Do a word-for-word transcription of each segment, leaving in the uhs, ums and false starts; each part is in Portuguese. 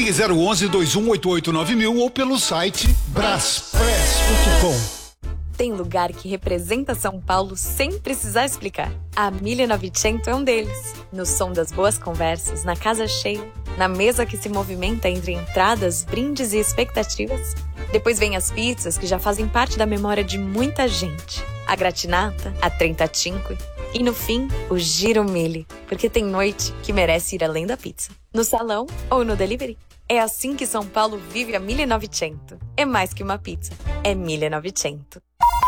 Ligue zero onze, dois um oito oito, nove mil ou pelo site braspress ponto com. Tem lugar que representa São Paulo sem precisar explicar. A mille e novecento é um deles. No som das boas conversas, na casa cheia, na mesa que se movimenta entre entradas, brindes e expectativas. Depois vem as pizzas que já fazem parte da memória de muita gente. A gratinata, a trentacinque e, no fim, o giro mille, porque tem noite que merece ir além da pizza. No salão ou no delivery. É assim que São Paulo vive a mille e novecento. É mais que uma pizza, é mille e novecento.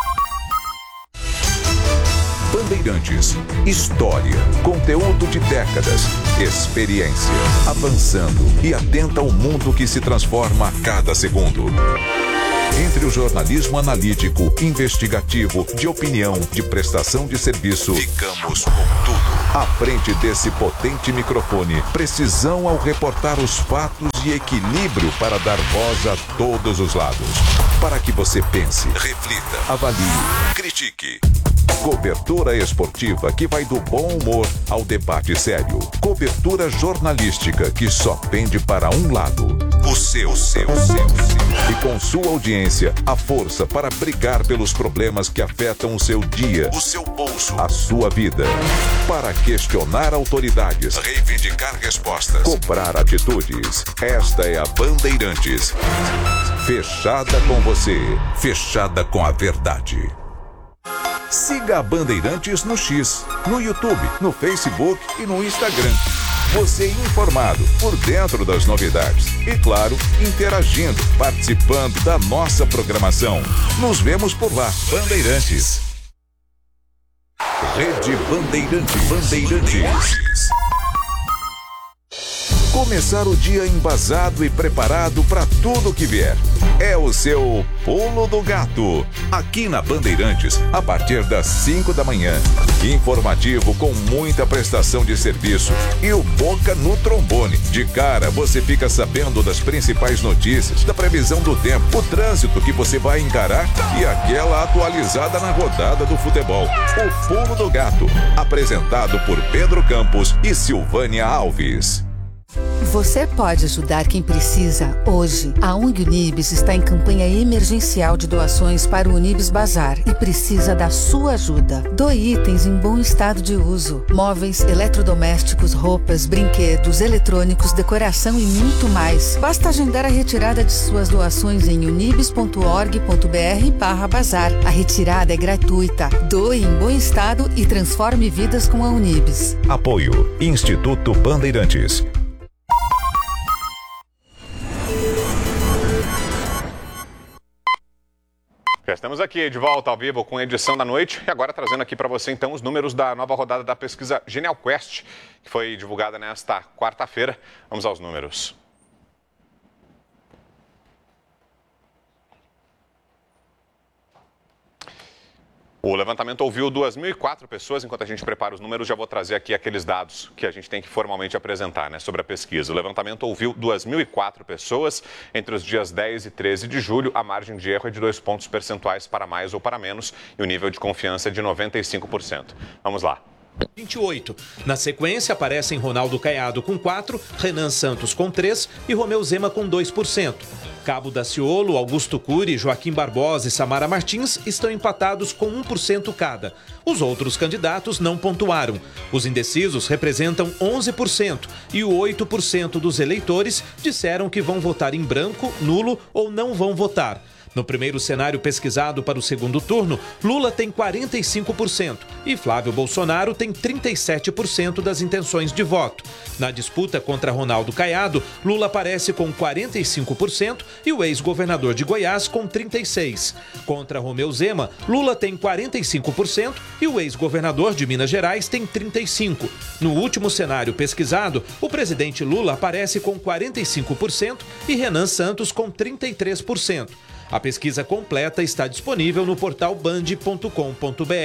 Bandeirantes, história, conteúdo de décadas, experiência, avançando e atenta ao mundo que se transforma a cada segundo. Entre o jornalismo analítico, investigativo, de opinião, de prestação de serviço, ficamos com tudo. À frente desse potente microfone, precisão ao reportar os fatos e equilíbrio para dar voz a todos os lados. Para que você pense, reflita, avalie, critique. Cobertura esportiva que vai do bom humor ao debate sério. Cobertura jornalística que só pende para um lado. O seu, o seu, o seu. E com sua audiência, a força para brigar pelos problemas que afetam o seu dia, o seu bolso, a sua vida. Para questionar autoridades, reivindicar respostas, cobrar atitudes. Esta é a Bandeirantes. Fechada com você, fechada com a verdade. Siga a Bandeirantes no X, no YouTube, no Facebook e no Instagram. Você informado, por dentro das novidades. E, claro, interagindo, participando da nossa programação. Nos vemos por lá. Bandeirantes. Rede Bandeirantes. Bandeirantes. Começar o dia embasado e preparado para tudo que vier. É o seu Pulo do Gato. Aqui na Bandeirantes, a partir das cinco da manhã. Informativo com muita prestação de serviço. E o Boca no trombone. De cara, você fica sabendo das principais notícias, da previsão do tempo, o trânsito que você vai encarar e aquela atualizada na rodada do futebol. O Pulo do Gato. Apresentado por Pedro Campos e Silvânia Alves. Você pode ajudar quem precisa hoje. A O N G Unibis está em campanha emergencial de doações para o Unibis Bazar e precisa da sua ajuda. Doe itens em bom estado de uso. Móveis, eletrodomésticos, roupas, brinquedos, eletrônicos, decoração e muito mais. Basta agendar a retirada de suas doações em unibis ponto org ponto br barra bazar. A retirada é gratuita. Doe em bom estado e transforme vidas com a Unibis. Apoio Instituto Bandeirantes. Já estamos aqui de volta ao vivo com a edição da noite e agora trazendo aqui para você então os números da nova rodada da pesquisa Genial Quest, que foi divulgada nesta quarta-feira. Vamos aos números. O levantamento ouviu duas mil e quatro pessoas. Enquanto a gente prepara os números, já vou trazer aqui aqueles dados que a gente tem que formalmente apresentar, né, sobre a pesquisa. O levantamento ouviu duas mil e quatro pessoas entre os dias dez e treze de julho. A margem de erro é de dois pontos percentuais para mais ou para menos e o nível de confiança é de noventa e cinco por cento. Vamos lá. vinte e oito. Na sequência aparecem Ronaldo Caiado com quatro, Renan Santos com três e Romeu Zema com dois por cento. Cabo Daciolo, Augusto Cury, Joaquim Barbosa e Samara Martins estão empatados com um por cento cada. Os outros candidatos não pontuaram. Os indecisos representam onze por cento e oito por cento dos eleitores disseram que vão votar em branco, nulo ou não vão votar. No primeiro cenário pesquisado para o segundo turno, Lula tem quarenta e cinco por cento e Flávio Bolsonaro tem trinta e sete por cento das intenções de voto. Na disputa contra Ronaldo Caiado, Lula aparece com quarenta e cinco por cento e o ex-governador de Goiás com trinta e seis por cento. Contra Romeu Zema, Lula tem quarenta e cinco por cento e o ex-governador de Minas Gerais tem trinta e cinco por cento. No último cenário pesquisado, o presidente Lula aparece com quarenta e cinco por cento e Renan Santos com trinta e três por cento. A pesquisa completa está disponível no portal band ponto com ponto br.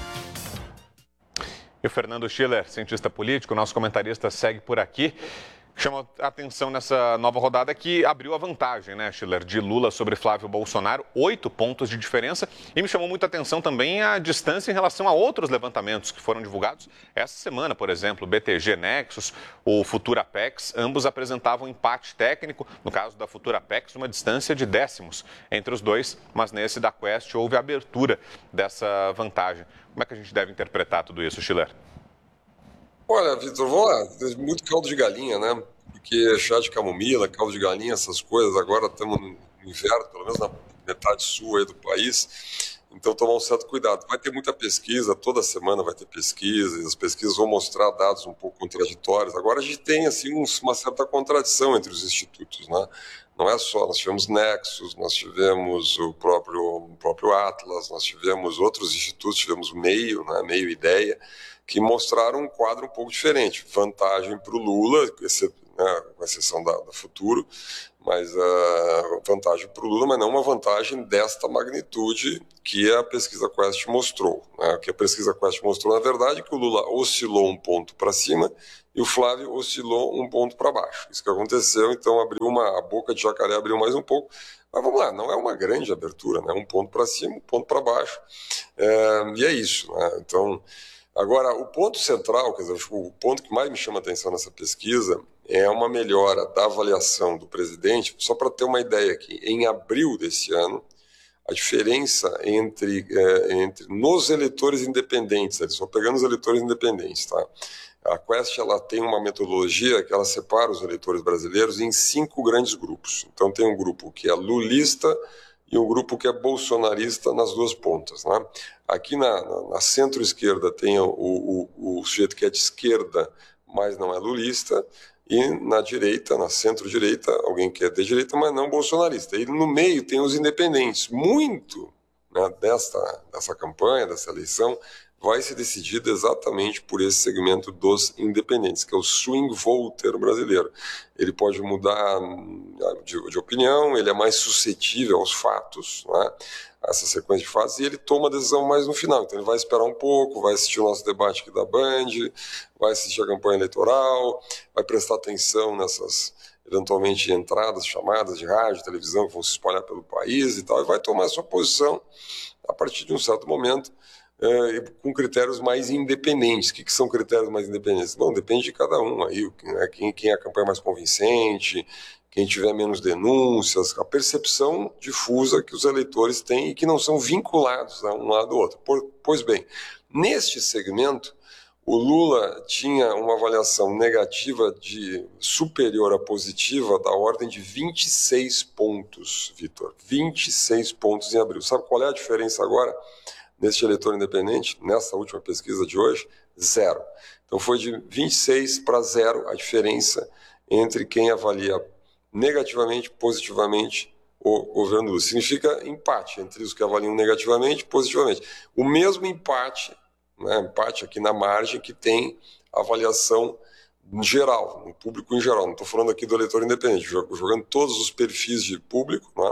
E o Fernando Schiller, cientista político, nosso comentarista, segue por aqui. Chama a atenção nessa nova rodada que abriu a vantagem, né, Schiller, de Lula sobre Flávio Bolsonaro, oito pontos de diferença. E me chamou muita atenção também a distância em relação a outros levantamentos que foram divulgados essa semana, por exemplo, o B T G Nexus, o Futurapex, ambos apresentavam empate técnico. No caso da Futurapex, uma distância de décimos entre os dois, mas nesse da Quest houve abertura dessa vantagem. Como é que a gente deve interpretar tudo isso, Schiller? Olha, Vitor, vamos lá, tem muito caldo de galinha, né? Porque chá de camomila, caldo de galinha, essas coisas, agora estamos no inverno, pelo menos na metade sul aí do país, então tomar um certo cuidado. Vai ter muita pesquisa, toda semana vai ter pesquisa, e as pesquisas vão mostrar dados um pouco contraditórios. Agora a gente tem, assim, uma certa contradição entre os institutos, né? Não é só, nós tivemos Nexus, nós tivemos o próprio, o próprio Atlas, nós tivemos outros institutos, tivemos o Meio, né? Meio Ideia, que mostraram um quadro um pouco diferente. Vantagem para o Lula, né, com exceção da, da Futuro, mas uh, vantagem para o Lula, mas não uma vantagem desta magnitude que a pesquisa Quest mostrou. Né? O que a pesquisa Quest mostrou, na verdade, é que o Lula oscilou um ponto para cima e o Flávio oscilou um ponto para baixo. Isso que aconteceu, então abriu uma, a boca de jacaré abriu mais um pouco. Mas vamos lá, não é uma grande abertura, né? Um ponto para cima, um ponto para baixo. É, e é isso. Né? Então... Agora, o ponto central, quer dizer, o ponto que mais me chama a atenção nessa pesquisa é uma melhora da avaliação do presidente. Só para ter uma ideia aqui, em abril desse ano, a diferença entre, é, entre nos eleitores independentes, eles estão pegando os eleitores independentes, tá? A Quest ela tem uma metodologia que ela separa os eleitores brasileiros em cinco grandes grupos. Então tem um grupo que é lulista e um grupo que é bolsonarista nas duas pontas, né? Aqui na, na, na centro-esquerda tem o, o, o sujeito que é de esquerda, mas não é lulista, e na direita, na centro-direita, alguém que é de direita, mas não bolsonarista. E no meio tem os independentes. Muito, né, desta, dessa campanha, dessa eleição, vai ser decidida exatamente por esse segmento dos independentes, que é o swing voter brasileiro. Ele pode mudar de, de opinião, ele é mais suscetível aos fatos, né? Essa sequência de fatos, e ele toma a decisão mais no final. Então ele vai esperar um pouco, vai assistir o nosso debate aqui da Band, vai assistir a campanha eleitoral, vai prestar atenção nessas, eventualmente, entradas, chamadas de rádio, televisão que vão se espalhar pelo país e tal, e vai tomar a sua posição a partir de um certo momento, É, com critérios mais independentes. O que, que são critérios mais independentes? Bom, depende de cada um. Aí, né, quem, quem é a campanha mais convincente, quem tiver menos denúncias, a percepção difusa que os eleitores têm e que não são vinculados a um lado ou outro. Por, pois bem, neste segmento, o Lula tinha uma avaliação negativa de superior a positiva da ordem de vinte e seis pontos, Vitor. vinte e seis pontos em abril. Sabe qual é a diferença agora? Neste eleitor independente, nessa última pesquisa de hoje, zero. Então foi de vinte e seis para zero a diferença entre quem avalia negativamente, positivamente o governo Lula. Significa empate entre os que avaliam negativamente e positivamente. O mesmo empate, né, empate aqui na margem que tem avaliação em geral, no público em geral. Não estou falando aqui do eleitor independente, jogando todos os perfis de público, né?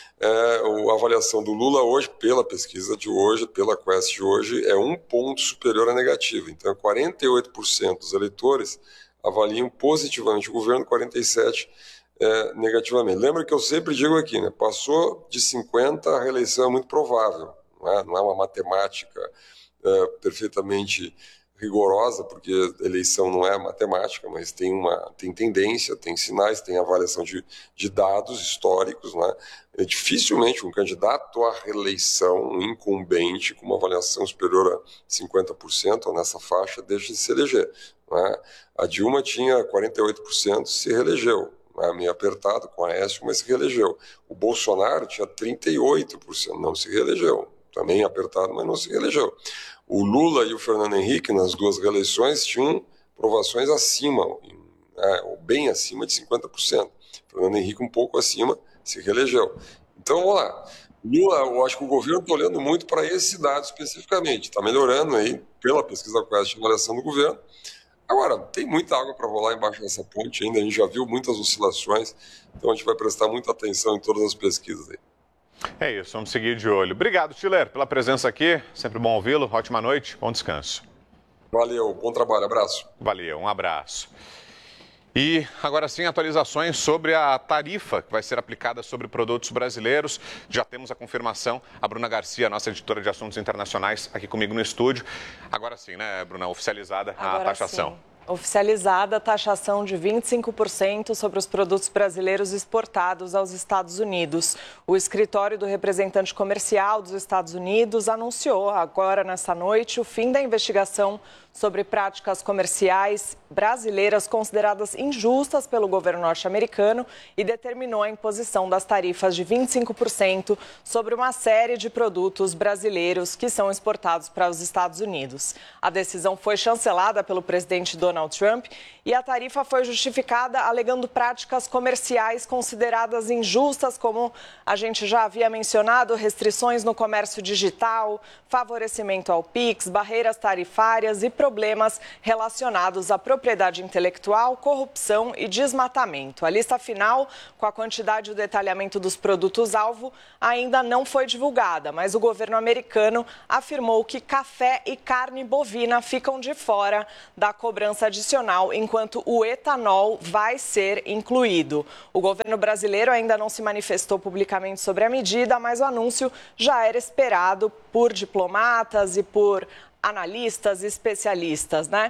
É, a avaliação do Lula hoje, pela pesquisa de hoje, pela Quest de hoje, é um ponto superior à negativa. Então, quarenta e oito por cento dos eleitores avaliam positivamente o governo, quarenta e sete por cento é, negativamente. Lembra que eu sempre digo aqui, né? Passou de cinquenta, a reeleição é muito provável. Não é, não é uma matemática é, perfeitamente rigorosa, porque eleição não é matemática, mas tem uma tem tendência, tem sinais, tem avaliação de, de dados históricos, né? É dificilmente um candidato à reeleição, um incumbente, com uma avaliação superior a cinquenta por cento ou nessa faixa, deixa de se eleger, né? A Dilma tinha quarenta e oito por cento, se reelegeu, né? Meio apertado com a Aécio, mas se reelegeu. O Bolsonaro tinha trinta e oito por cento, não se reelegeu. Também apertado, mas não se reelegeu. O Lula e o Fernando Henrique, nas duas reeleições, tinham aprovações acima, né, ou bem acima de cinquenta por cento. Fernando Henrique um pouco acima, se reelegeu. Então, vamos lá. Lula, eu acho que o governo está olhando muito para esse dado especificamente. Está melhorando aí, pela pesquisa Quest, a avaliação do governo. Agora, tem muita água para rolar embaixo dessa ponte ainda. A gente já viu muitas oscilações. Então, a gente vai prestar muita atenção em todas as pesquisas aí. É isso, vamos seguir de olho. Obrigado, Schiller, pela presença aqui. Sempre bom ouvi-lo. Ótima noite, bom descanso. Valeu, bom trabalho, abraço. Valeu, um abraço. E agora sim, atualizações sobre a tarifa que vai ser aplicada sobre produtos brasileiros. Já temos a confirmação. A Bruna Garcia, nossa editora de assuntos internacionais, aqui comigo no estúdio. Agora sim, né, Bruna? Oficializada agora a taxação. Sim. Oficializada a taxação de vinte e cinco por cento sobre os produtos brasileiros exportados aos Estados Unidos. O escritório do representante comercial dos Estados Unidos anunciou agora, nesta noite, o fim da investigação sobre práticas comerciais brasileiras consideradas injustas pelo governo norte-americano e determinou a imposição das tarifas de vinte e cinco por cento sobre uma série de produtos brasileiros que são exportados para os Estados Unidos. A decisão foi chancelada pelo presidente Donald Trump e a tarifa foi justificada alegando práticas comerciais consideradas injustas, como a gente já havia mencionado, restrições no comércio digital, favorecimento ao Pix, barreiras tarifárias e problemas relacionados à propriedade intelectual, corrupção e desmatamento. A lista final, com a quantidade e o detalhamento dos produtos-alvo, ainda não foi divulgada, mas o governo americano afirmou que café e carne bovina ficam de fora da cobrança adicional, enquanto o etanol vai ser incluído. O governo brasileiro ainda não se manifestou publicamente sobre a medida, mas o anúncio já era esperado por diplomatas e por analistas e especialistas, né?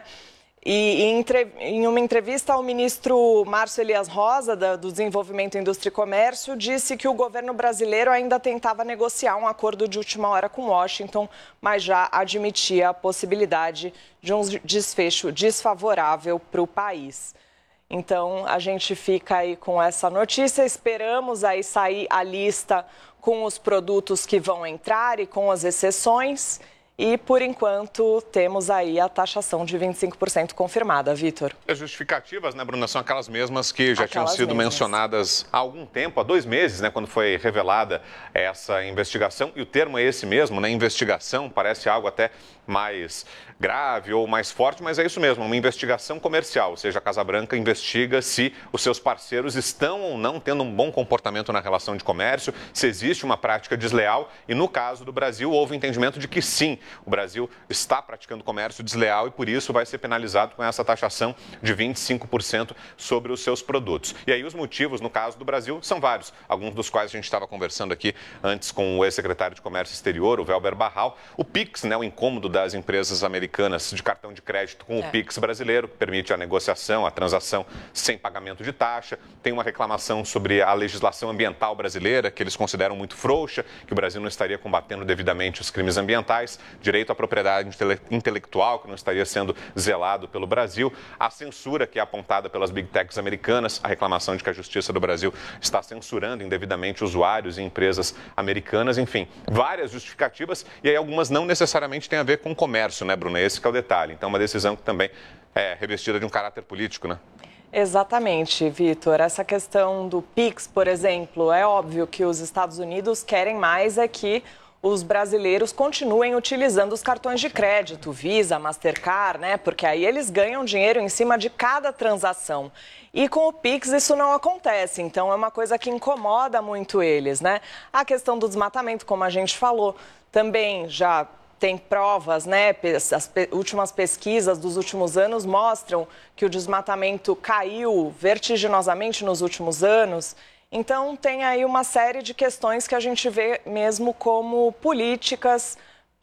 E em uma entrevista ao ministro Márcio Elias Rosa, do Desenvolvimento, Indústria e Comércio, disse que o governo brasileiro ainda tentava negociar um acordo de última hora com Washington, mas já admitia a possibilidade de um desfecho desfavorável para o país. Então, a gente fica aí com essa notícia, esperamos aí sair a lista com os produtos que vão entrar e com as exceções. E, por enquanto, temos aí a taxação de vinte e cinco por cento confirmada, Vitor. As justificativas, né, Bruna, são aquelas mesmas que já aquelas tinham sido mesmas. mencionadas há algum tempo, há dois meses, né, quando foi revelada essa investigação. E o termo é esse mesmo, né, investigação, parece algo até mais grave ou mais forte, mas é isso mesmo, uma investigação comercial, ou seja, a Casa Branca investiga se os seus parceiros estão ou não tendo um bom comportamento na relação de comércio, se existe uma prática desleal e, no caso do Brasil, houve entendimento de que sim, o Brasil está praticando comércio desleal e, por isso, vai ser penalizado com essa taxação de vinte e cinco por cento sobre os seus produtos. E aí os motivos, no caso do Brasil, são vários, alguns dos quais a gente estava conversando aqui antes com o ex-secretário de Comércio Exterior, o Welber Barral, o Pix, né, o incômodo das empresas americanas de cartão de crédito com o é. Pix brasileiro, que permite a negociação, a transação sem pagamento de taxa. Tem uma reclamação sobre a legislação ambiental brasileira, que eles consideram muito frouxa, que o Brasil não estaria combatendo devidamente os crimes ambientais, direito à propriedade intele- intelectual, que não estaria sendo zelado pelo Brasil, a censura que é apontada pelas big techs americanas, a reclamação de que a Justiça do Brasil está censurando indevidamente usuários e empresas americanas, enfim, várias justificativas, e aí algumas não necessariamente têm a ver com comércio, né, Bruna? Esse que é o detalhe. Então, uma decisão que também é revestida de um caráter político, né? Exatamente, Vitor. Essa questão do Pix, por exemplo, é óbvio que os Estados Unidos querem mais é que os brasileiros continuem utilizando os cartões de crédito, Visa, Mastercard, né? Porque aí eles ganham dinheiro em cima de cada transação. E com o Pix isso não acontece, então é uma coisa que incomoda muito eles, né? A questão do desmatamento, como a gente falou, também já tem provas, né? As últimas pesquisas dos últimos anos mostram que o desmatamento caiu vertiginosamente nos últimos anos. Então, tem aí uma série de questões que a gente vê mesmo como políticas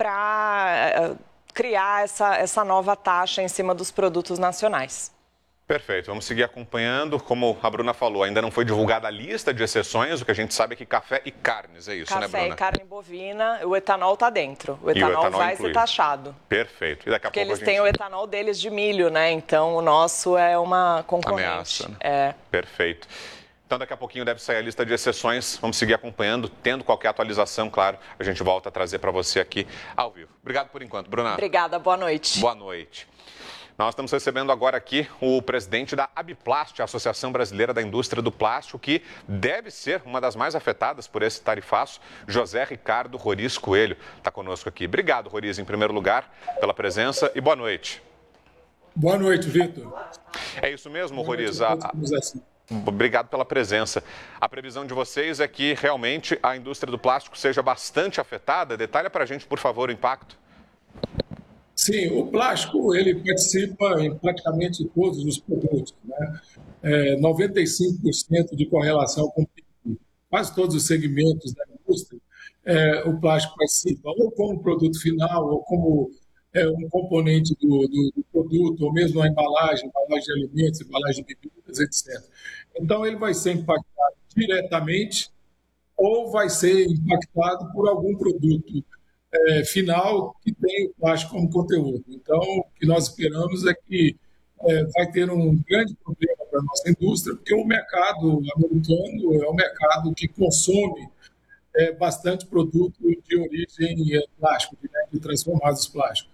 para criar essa, essa nova taxa em cima dos produtos nacionais. Perfeito, vamos seguir acompanhando. Como a Bruna falou, ainda não foi divulgada a lista de exceções, o que a gente sabe é que café e carnes, é isso, café né, Bruna? Café e carne bovina, o etanol está dentro. O etanol, o etanol vai incluído. ser taxado. Perfeito. E daqui a Porque pouco eles a gente... têm o etanol deles de milho, né? Então, o nosso é uma concorrente. Ameaça, né? É. Perfeito. Então, daqui a pouquinho deve sair a lista de exceções. Vamos seguir acompanhando. Tendo qualquer atualização, claro, a gente volta a trazer para você aqui ao vivo. Obrigado por enquanto, Bruna. Obrigada, boa noite. Boa noite. Nós estamos recebendo agora aqui o presidente da Abiplast, a Associação Brasileira da Indústria do Plástico, que deve ser uma das mais afetadas por esse tarifaço, José Ricardo Roriz Coelho. Está conosco aqui. Obrigado, Roriz, em primeiro lugar, pela presença e boa noite. Boa noite, Vitor. É isso mesmo, boa Roriz? Noite, a... Obrigado pela presença. A previsão de vocês é que realmente a indústria do plástico seja bastante afetada. Detalha para a gente, por favor, o impacto. Sim, o plástico ele participa em praticamente todos os produtos, né? É, noventa e cinco por cento de correlação com quase todos os segmentos da indústria, é, o plástico participa, ou como produto final, ou como é, um componente do, do, do produto, ou mesmo a embalagem, embalagem de alimentos, embalagem de bebidas, etcétera. Então, ele vai ser impactado diretamente ou vai ser impactado por algum produto é, final que tem o plástico como conteúdo. Então, o que nós esperamos é que é, vai ter um grande problema para a nossa indústria, porque o mercado americano é um mercado que consome é, bastante produto de origem é, plástico, de, né, de transformados plásticos.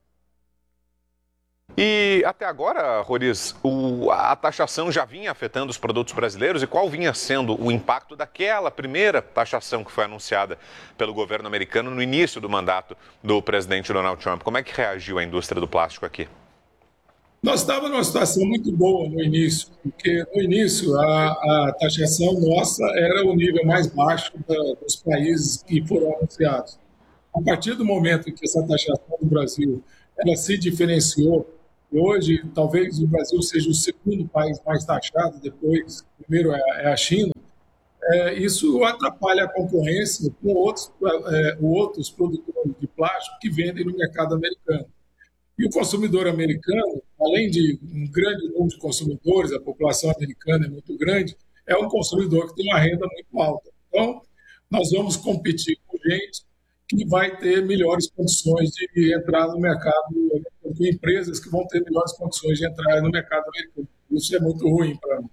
E até agora, Roriz, o, a taxação já vinha afetando os produtos brasileiros e qual vinha sendo o impacto daquela primeira taxação que foi anunciada pelo governo americano no início do mandato do presidente Donald Trump? Como é que reagiu a indústria do plástico aqui? Nós estávamos numa situação muito boa no início, porque no início a, a taxação nossa era o nível mais baixo da, dos países que foram anunciados. A partir do momento em que essa taxação do Brasil ela se diferenciou, e hoje talvez o Brasil seja o segundo país mais taxado, depois, primeiro é a China, é, isso atrapalha a concorrência com outros, é, outros produtores de plástico que vendem no mercado americano. E o consumidor americano, além de um grande número de consumidores, a população americana é muito grande, é um consumidor que tem uma renda muito alta. Então, nós vamos competir com gente que vai ter melhores condições de entrar no mercado, com empresas que vão ter melhores condições de entrar no mercado americano. Isso é muito ruim para nós.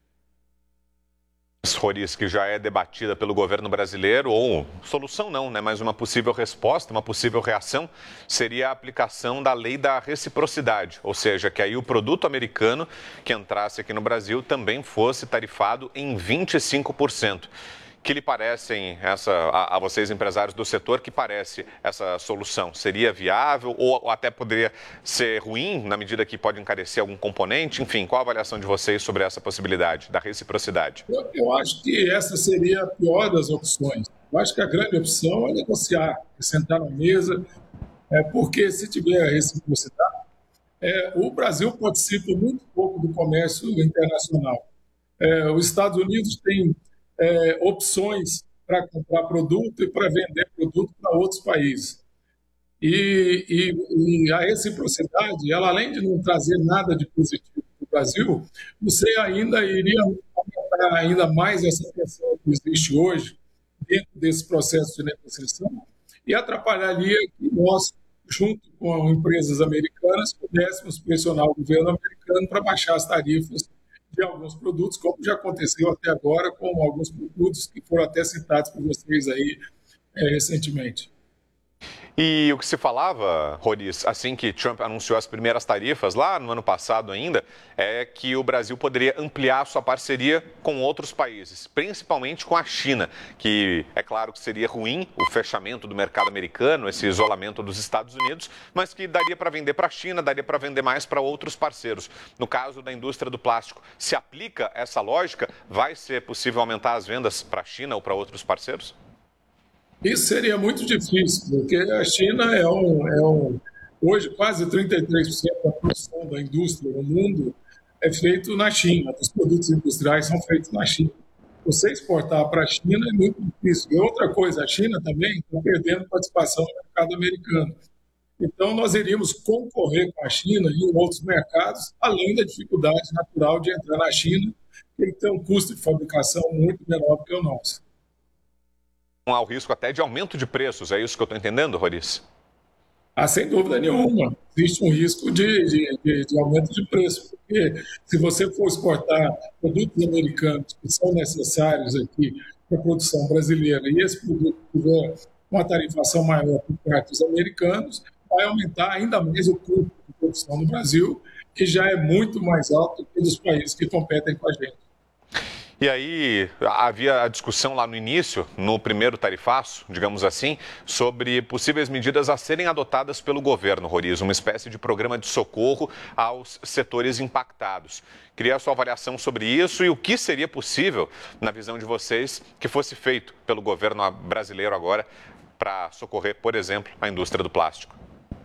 Roriz, que já é debatida pelo governo brasileiro, ou solução não, né? Mas uma possível resposta, uma possível reação, seria a aplicação da lei da reciprocidade, ou seja, que aí o produto americano que entrasse aqui no Brasil também fosse tarifado em vinte e cinco por cento. Que lhe parecem, essa, a, a vocês empresários do setor, que parece essa solução? Seria viável ou, ou até poderia ser ruim, na medida que pode encarecer algum componente? Enfim, qual a avaliação de vocês sobre essa possibilidade da reciprocidade? Eu, eu acho que essa seria a pior das opções. Eu acho que a grande opção é negociar, é sentar na mesa, é, porque se tiver a reciprocidade, é, o Brasil participa muito pouco do comércio internacional. É, os Estados Unidos têm É, opções para comprar produto e para vender produto para outros países. E, e, e a reciprocidade, ela além de não trazer nada de positivo para o Brasil, você ainda iria aumentar ainda mais essa tensão que existe hoje dentro desse processo de negociação e atrapalharia que nós, junto com empresas americanas, pudéssemos pressionar o governo americano para baixar as tarifas de alguns produtos, como já aconteceu até agora com alguns produtos que foram até citados por vocês aí é, recentemente. E o que se falava, Roriz, assim que Trump anunciou as primeiras tarifas, lá no ano passado ainda, é que o Brasil poderia ampliar sua parceria com outros países, principalmente com a China, que é claro que seria ruim o fechamento do mercado americano, esse isolamento dos Estados Unidos, mas que daria para vender para a China, daria para vender mais para outros parceiros. No caso da indústria do plástico, se aplica essa lógica, vai ser possível aumentar as vendas para a China ou para outros parceiros? Isso seria muito difícil, porque a China é um, é um... Hoje, quase trinta e três por cento da produção da indústria no mundo é feito na China. Os produtos industriais são feitos na China. Você exportar para a China é muito difícil. E outra coisa, a China também está perdendo participação no mercado americano. Então, nós iríamos concorrer com a China e em outros mercados, além da dificuldade natural de entrar na China, que tem um custo de fabricação muito menor do que o nosso. Não há o risco até de aumento de preços, é isso que eu estou entendendo, Roriz? Ah, sem dúvida nenhuma. Existe um risco de, de, de, de aumento de preço, porque se você for exportar produtos americanos que são necessários aqui para a produção brasileira e esse produto tiver uma tarifação maior por parte dos americanos, vai aumentar ainda mais o custo de produção no Brasil, que já é muito mais alto que dos países que competem com a gente. E aí havia a discussão lá no início, no primeiro tarifaço, digamos assim, sobre possíveis medidas a serem adotadas pelo governo, Roriz, uma espécie de programa de socorro aos setores impactados. Queria a sua avaliação sobre isso e o que seria possível, na visão de vocês, que fosse feito pelo governo brasileiro agora para socorrer, por exemplo, a indústria do plástico.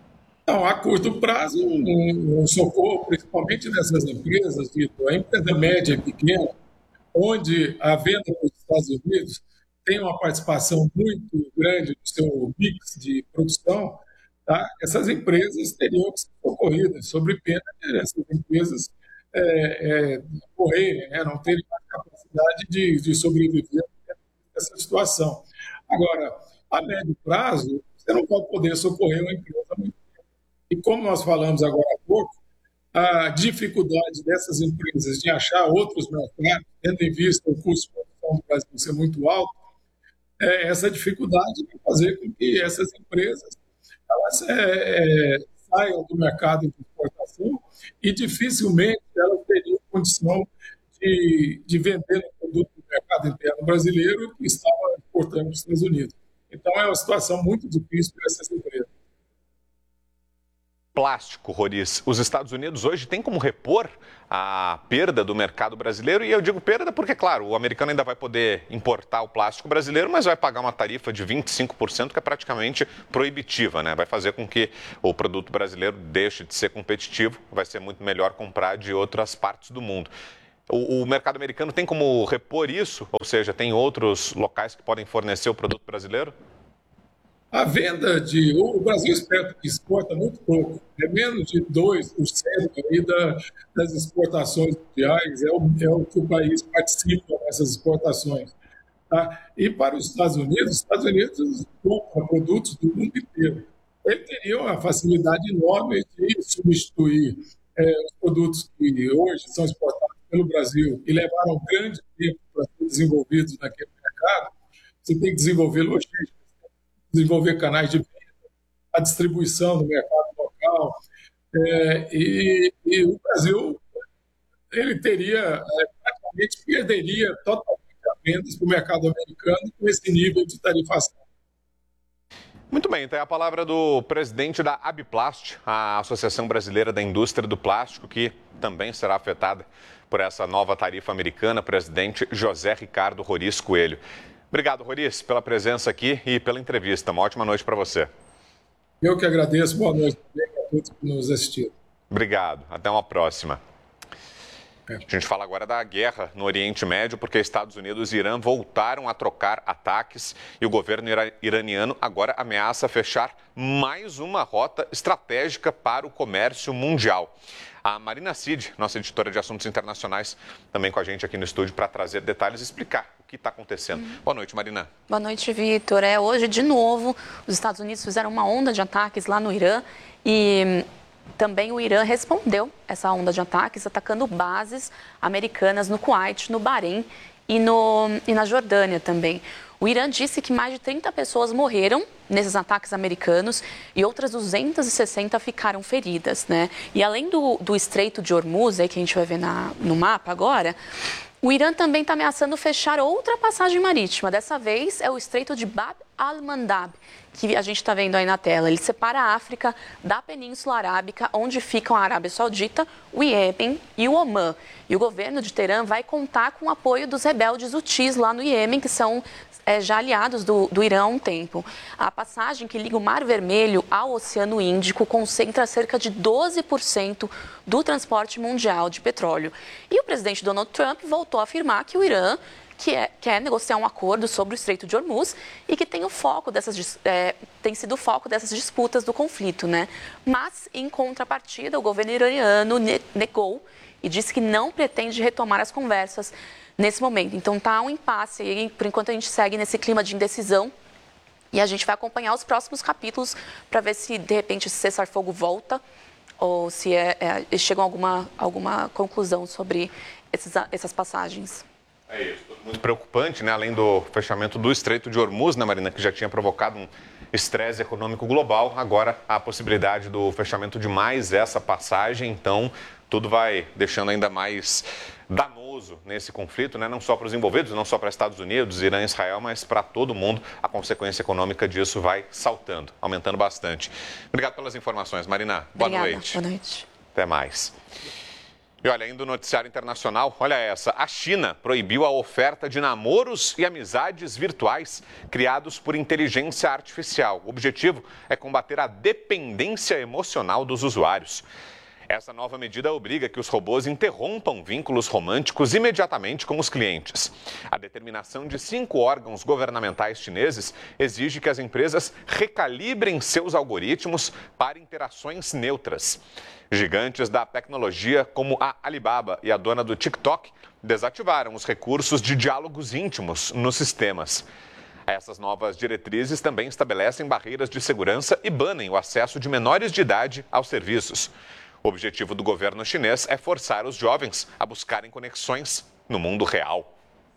Então, a curto prazo, um, um socorro, principalmente nessas empresas, Vitor, a empresa média e pequena, onde a venda para os Estados Unidos tem uma participação muito grande no seu mix de produção, tá? Essas empresas teriam que ser socorridas, sob pena de essas empresas é, é, morrerem, né? Não terem mais capacidade de, de sobreviver nessa situação. Agora, a médio prazo, você não vai poder socorrer uma empresa muito tempo. E como nós falamos agora há pouco, a dificuldade dessas empresas de achar outros mercados, tendo em vista o custo de produção do Brasil ser muito alto, é, essa dificuldade vai fazer com que essas empresas elas, é, é, saiam do mercado de exportação e dificilmente elas teriam condição de, de vender o produto do mercado interno brasileiro que estava exportando para os Estados Unidos. Então, é uma situação muito difícil para essas empresas. Plástico, Roriz. Os Estados Unidos hoje têm como repor a perda do mercado brasileiro, e eu digo perda porque, claro, o americano ainda vai poder importar o plástico brasileiro, mas vai pagar uma tarifa de vinte e cinco por cento que é praticamente proibitiva, né? Vai fazer com que o produto brasileiro deixe de ser competitivo, vai ser muito melhor comprar de outras partes do mundo. O, o mercado americano tem como repor isso? Ou seja, tem outros locais que podem fornecer o produto brasileiro? A venda de... O Brasil exporta muito pouco, é menos de dois por cento aí da, das exportações mundiais, é o, é o que o país participa nessas exportações. Tá? E para os Estados Unidos, os Estados Unidos compram produtos do mundo inteiro. Ele teria uma facilidade enorme de substituir é, os produtos que hoje são exportados pelo Brasil e levaram um grande tempo para ser desenvolvidos naquele mercado. Você tem que desenvolver logística, desenvolver canais de venda, a distribuição no mercado local. É, e, e o Brasil ele teria, é, praticamente perderia totalmente as vendas para o mercado americano com esse nível de tarifação. Muito bem, então é a palavra do presidente da Abiplast, a Associação Brasileira da Indústria do Plástico, que também será afetada por essa nova tarifa americana, presidente José Ricardo Roriz Coelho. Obrigado, Roriz, pela presença aqui e pela entrevista. Uma ótima noite para você. Eu que agradeço. Boa noite também a todos que nos assistiram. Obrigado. Até uma próxima. É. A gente fala agora da guerra no Oriente Médio, porque Estados Unidos e Irã voltaram a trocar ataques e o governo iraniano agora ameaça fechar mais uma rota estratégica para o comércio mundial. A Marina Cid, nossa editora de assuntos internacionais, também com a gente aqui no estúdio para trazer detalhes e explicar o que está acontecendo. Uhum. Boa noite, Marina. Boa noite, Vitor. É, hoje, de novo, os Estados Unidos fizeram uma onda de ataques lá no Irã e também o Irã respondeu essa onda de ataques, atacando bases americanas no Kuwait, no Bahrein e, no, e na Jordânia também. O Irã disse que mais de trinta pessoas morreram nesses ataques americanos e outras duzentas e sessenta ficaram feridas, né? E além do, do Estreito de Hormuz, aí que a gente vai ver na, no mapa agora, o Irã também está ameaçando fechar outra passagem marítima. Dessa vez é o Estreito de Bab al-Mandab, que a gente está vendo aí na tela. Ele separa a África da Península Arábica, onde ficam a Arábia Saudita, o Iêmen e o Omã. E o governo de Teherã vai contar com o apoio dos rebeldes hutis lá no Iêmen, que são é, já aliados do, do Irã há um tempo. A passagem que liga o Mar Vermelho ao Oceano Índico concentra cerca de doze por cento do transporte mundial de petróleo. E o presidente Donald Trump voltou a afirmar que o Irã que é, quer negociar um acordo sobre o Estreito de Hormuz e que tem, o foco dessas, é, tem sido o foco dessas disputas do conflito, né? Mas, em contrapartida, o governo iraniano negou e disse que não pretende retomar as conversas nesse momento. Então, está um impasse e, por enquanto, a gente segue nesse clima de indecisão e a gente vai acompanhar os próximos capítulos para ver se, de repente, esse cessar-fogo volta ou se é, é, chegam a alguma, alguma conclusão sobre esses, essas passagens. É isso, muito preocupante, né? Além do fechamento do Estreito de Hormuz, né, Marina, que já tinha provocado um estresse econômico global, agora a possibilidade do fechamento de mais essa passagem, então tudo vai deixando ainda mais danoso nesse conflito, né? Não só para os envolvidos, não só para Estados Unidos, Irã e Israel, mas para todo mundo. A consequência econômica disso vai saltando, aumentando bastante. Obrigado pelas informações, Marina. Boa Obrigada. noite. Boa noite. Até mais. E olha, ainda no noticiário internacional, olha essa. A China proibiu a oferta de namoros e amizades virtuais criados por inteligência artificial. O objetivo é combater a dependência emocional dos usuários. Essa nova medida obriga que os robôs interrompam vínculos românticos imediatamente com os clientes. A determinação de cinco órgãos governamentais chineses exige que as empresas recalibrem seus algoritmos para interações neutras. Gigantes da tecnologia, como a Alibaba e a dona do TikTok, desativaram os recursos de diálogos íntimos nos sistemas. Essas novas diretrizes também estabelecem barreiras de segurança e banem o acesso de menores de idade aos serviços. O objetivo do governo chinês é forçar os jovens a buscarem conexões no mundo real.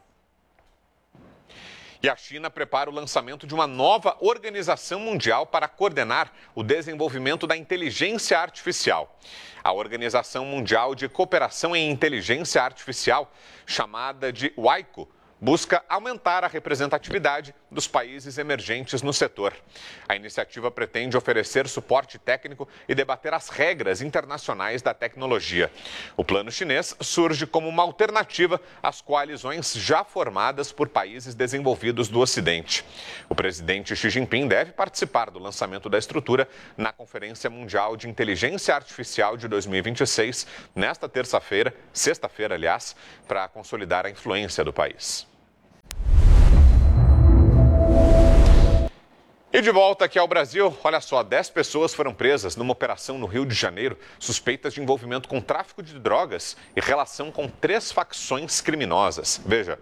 E a China prepara o lançamento de uma nova organização mundial para coordenar o desenvolvimento da inteligência artificial. A Organização Mundial de Cooperação em Inteligência Artificial, chamada de W I C O, busca aumentar a representatividade dos países emergentes no setor. A iniciativa pretende oferecer suporte técnico e debater as regras internacionais da tecnologia. O plano chinês surge como uma alternativa às coalizões já formadas por países desenvolvidos do Ocidente. O presidente Xi Jinping deve participar do lançamento da estrutura na Conferência Mundial de Inteligência Artificial de dois mil e vinte e seis, nesta terça-feira, sexta-feira, aliás, para consolidar a influência do país. E de volta aqui ao Brasil, olha só, dez pessoas foram presas numa operação no Rio de Janeiro, suspeitas de envolvimento com tráfico de drogas e relação com três facções criminosas. Veja.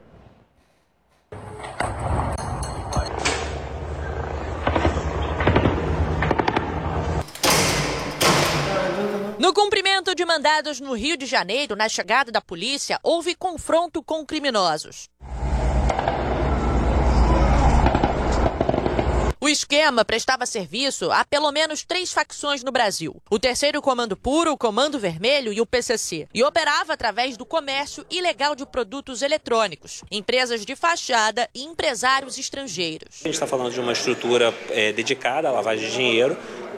No cumprimento de mandados no Rio de Janeiro, na chegada da polícia, houve confronto com criminosos. O esquema prestava serviço a pelo menos três facções no Brasil. O Terceiro Comando Puro, o Comando Vermelho e o P C C. E operava através do comércio ilegal de produtos eletrônicos, empresas de fachada e empresários estrangeiros. A gente está falando de uma estrutura é, dedicada à lavagem de dinheiro,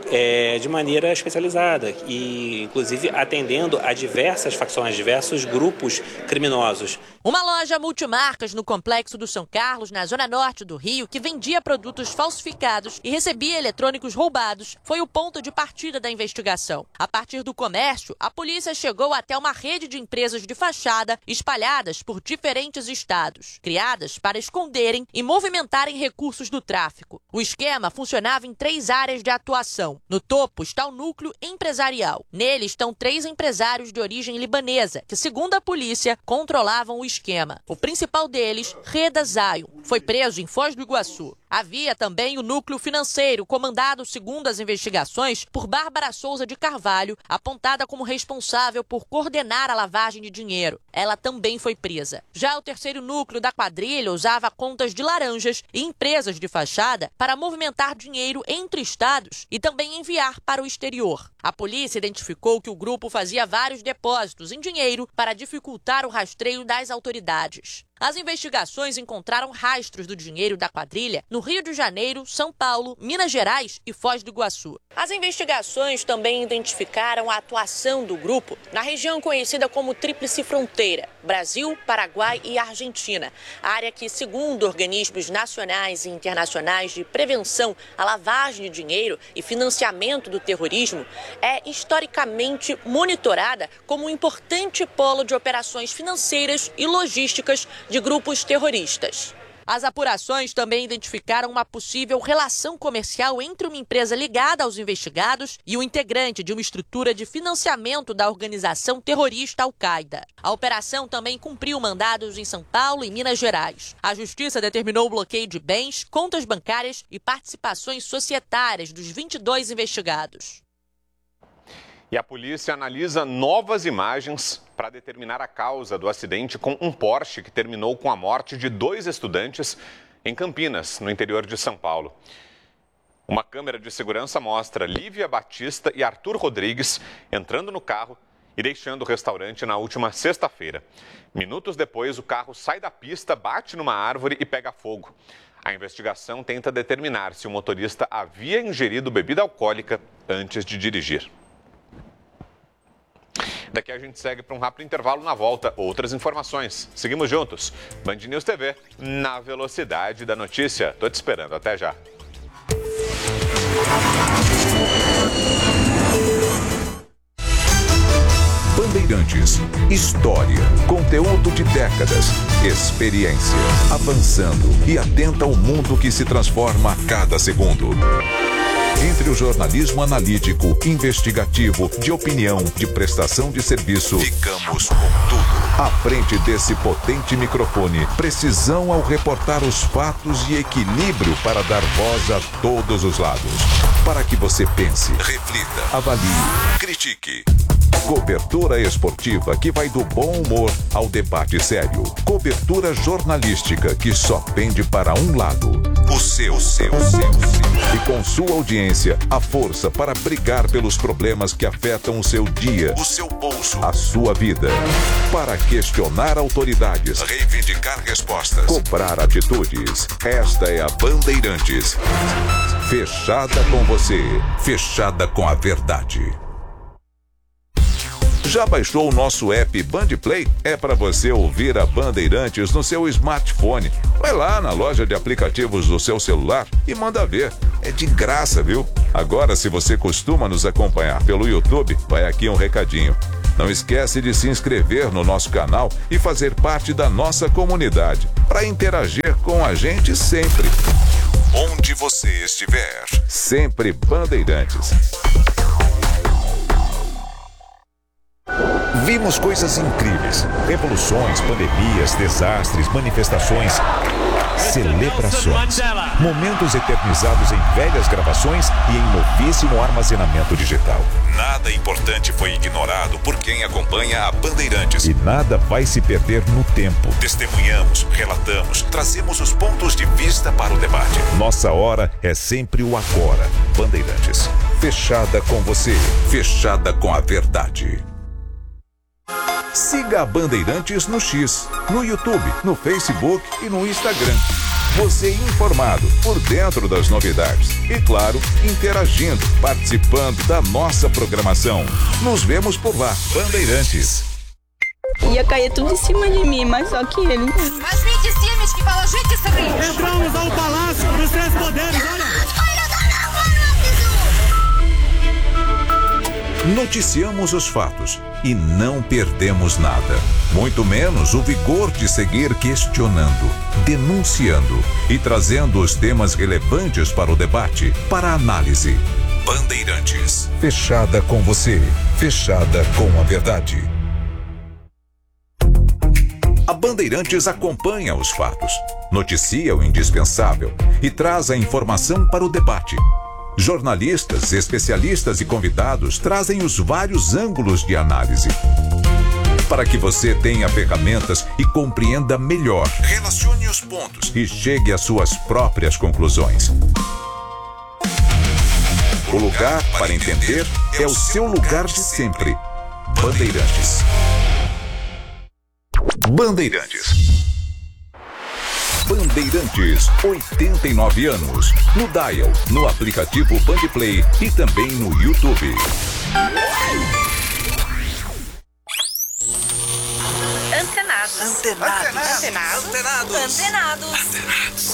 É, de maneira especializada e, inclusive, atendendo a diversas facções, diversos grupos criminosos. Uma loja multimarcas no Complexo do São Carlos, na zona norte do Rio, que vendia produtos falsificados e recebia eletrônicos roubados, foi o ponto de partida da investigação. A partir do comércio, a polícia chegou até uma rede de empresas de fachada espalhadas por diferentes estados, criadas para esconderem e movimentarem recursos do tráfico. O esquema funcionava em três áreas de atuação. No topo está o núcleo empresarial. Nele estão três empresários de origem libanesa, que, segundo a polícia, controlavam o esquema. O principal deles, Reda Zion, foi preso em Foz do Iguaçu. Havia também o núcleo financeiro, comandado, segundo as investigações, por Bárbara Souza de Carvalho, apontada como responsável por coordenar a lavagem de dinheiro. Ela também foi presa. Já o terceiro núcleo da quadrilha usava contas de laranjas e empresas de fachada para movimentar dinheiro entre estados e também enviar para o exterior. A polícia identificou que o grupo fazia vários depósitos em dinheiro para dificultar o rastreio das autoridades. As investigações encontraram rastros do dinheiro da quadrilha no Rio de Janeiro, São Paulo, Minas Gerais e Foz do Iguaçu. As investigações também identificaram a atuação do grupo na região conhecida como Tríplice Fronteira, Brasil, Paraguai e Argentina, área que, segundo organismos nacionais e internacionais de prevenção à lavagem de dinheiro e financiamento do terrorismo, é historicamente monitorada como um importante polo de operações financeiras e logísticas de grupos terroristas. As apurações também identificaram uma possível relação comercial entre uma empresa ligada aos investigados e o integrante de uma estrutura de financiamento da organização terrorista Al-Qaeda. A operação também cumpriu mandados em São Paulo e Minas Gerais. A Justiça determinou o bloqueio de bens, contas bancárias e participações societárias dos vinte e dois investigados. E a polícia analisa novas imagens para determinar a causa do acidente com um Porsche que terminou com a morte de dois estudantes em Campinas, no interior de São Paulo. Uma câmera de segurança mostra Lívia Batista e Arthur Rodrigues entrando no carro e deixando o restaurante na última sexta-feira. Minutos depois, o carro sai da pista, bate numa árvore e pega fogo. A investigação tenta determinar se o motorista havia ingerido bebida alcoólica antes de dirigir. Daqui a gente segue para um rápido intervalo. Na volta, outras informações. Seguimos juntos. Band News T V, na velocidade da notícia. Tô te esperando. Até já. Bandeirantes. História, conteúdo de décadas, experiência, avançando e atenta ao mundo que se transforma a cada segundo. Entre o jornalismo analítico, investigativo, de opinião, de prestação de serviço, ficamos com tudo. À frente desse potente microfone, precisão ao reportar os fatos e equilíbrio para dar voz a todos os lados. Para que você pense, reflita, avalie, critique. Cobertura esportiva que vai do bom humor ao debate sério. Cobertura jornalística que só pende para um lado. O seu, o seu, o seu, o seu. E com sua audiência, a força para brigar pelos problemas que afetam o seu dia, o seu bolso, a sua vida. Para questionar autoridades, reivindicar respostas, cobrar atitudes. Esta é a Bandeirantes. Fechada com você, fechada com a verdade. Já baixou o nosso app Bandplay? É para você ouvir a Bandeirantes no seu smartphone. Vai lá na loja de aplicativos do seu celular e manda ver. É de graça, viu? Agora, se você costuma nos acompanhar pelo YouTube, vai aqui um recadinho. Não esquece de se inscrever no nosso canal e fazer parte da nossa comunidade, para interagir com a gente sempre. Onde você estiver, sempre Bandeirantes. Vimos coisas incríveis, revoluções, pandemias, desastres, manifestações, celebrações, momentos eternizados em velhas gravações e em novíssimo armazenamento digital. Nada importante foi ignorado por quem acompanha a Bandeirantes. E nada vai se perder no tempo. Testemunhamos, relatamos, trazemos os pontos de vista para o debate. Nossa hora é sempre o agora. Bandeirantes, fechada com você, fechada com a verdade. Siga a Bandeirantes no X, no YouTube, no Facebook e no Instagram. Você informado, por dentro das novidades. E claro, interagindo, participando da nossa programação. Nos vemos por lá, Bandeirantes. Ia cair tudo em cima de mim, mas só que ele... As gente times que falam, gente sorri. Entramos ao Palácio dos Três Poderes, olha. Noticiamos os fatos e não perdemos nada. Muito menos o vigor de seguir questionando, denunciando e trazendo os temas relevantes para o debate, para a análise. Bandeirantes. Fechada com você, fechada com a verdade. A Bandeirantes acompanha os fatos, noticia o indispensável e traz a informação para o debate. Jornalistas, especialistas e convidados trazem os vários ângulos de análise. Para que você tenha ferramentas e compreenda melhor, relacione os pontos e chegue às suas próprias conclusões. O lugar para entender é o seu lugar de sempre. Bandeirantes. Bandeirantes. Bandeirantes, oitenta e nove anos. No Dial, no aplicativo Bandplay e também no YouTube. Antenados. Antenados. Antenados. Antenados. Antenados.